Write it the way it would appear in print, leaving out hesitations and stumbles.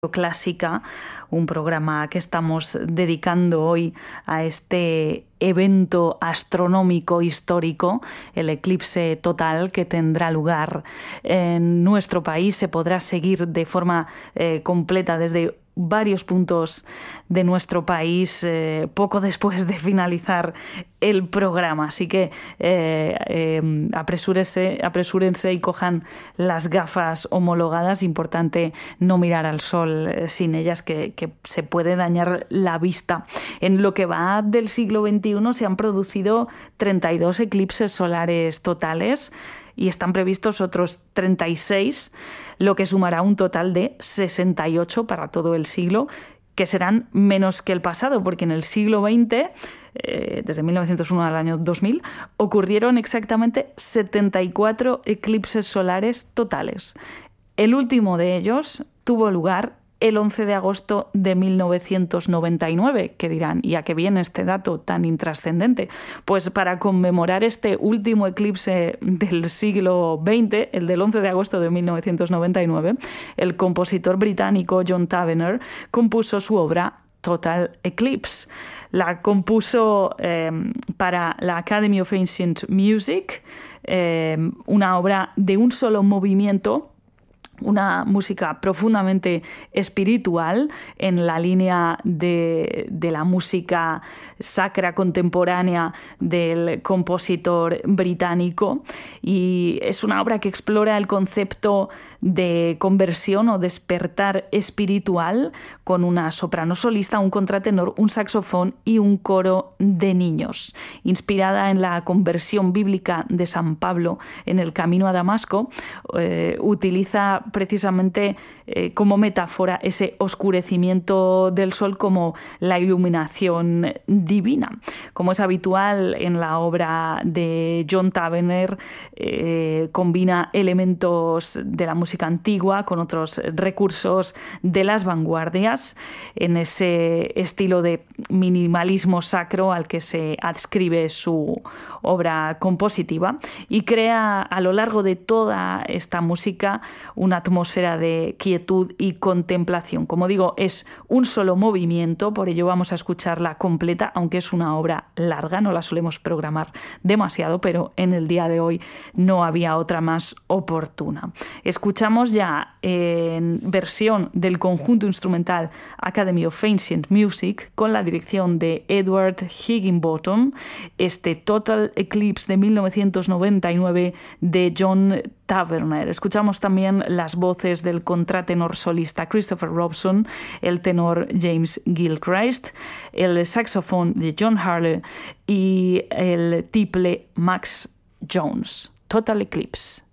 Clásica, un programa que estamos dedicando hoy a este evento astronómico histórico, el eclipse total que tendrá lugar en nuestro país. Se podrá seguir de forma completa desde varios puntos de nuestro país poco después de finalizar el programa, así que apresúrense y cojan las gafas homologadas. Importante no mirar al sol sin ellas, que se puede dañar la vista. En lo que va del siglo XXI se han producido 32 eclipses solares totales y están previstos otros 36, lo que sumará un total de 68 para todo el siglo, que serán menos que el pasado, porque en el siglo XX, desde 1901 al año 2000, ocurrieron exactamente 74 eclipses solares totales. El último de ellos tuvo lugar el 11 de agosto de 1999, que dirán, ¿y a qué viene este dato tan intrascendente? Pues para conmemorar este último eclipse del siglo XX, el del 11 de agosto de 1999, el compositor británico John Tavener compuso su obra Total Eclipse. La compuso para la Academy of Ancient Music, una obra de un solo movimiento, una música profundamente espiritual en la línea de la música sacra contemporánea del compositor británico, y es una obra que explora el concepto de conversión o despertar espiritual con una soprano solista, un contratenor, un saxofón y un coro de niños. Inspirada en la conversión bíblica de San Pablo en el camino a Damasco, utiliza precisamente como metáfora ese oscurecimiento del sol como la iluminación divina. Como es habitual en la obra de John Tavener, combina elementos de la música antigua con otros recursos de las vanguardias en ese estilo de minimalismo sacro al que se adscribe su obra compositiva, y crea a lo largo de toda esta música una atmósfera de quietud y contemplación. Como digo, es un solo movimiento, por ello vamos a escucharla completa, aunque es una obra larga, no la solemos programar demasiado, pero en el día de hoy no había otra más oportuna. Escuchamos ya en versión del conjunto instrumental Academy of Ancient Music, con la dirección de Edward Higginbottom, este Total Eclipse de 1999 de John Tavener. Escuchamos también las voces del contratenor solista Christopher Robson, el tenor James Gilchrist, el saxofón de John Harley y el tiple Max Jones. Total Eclipse.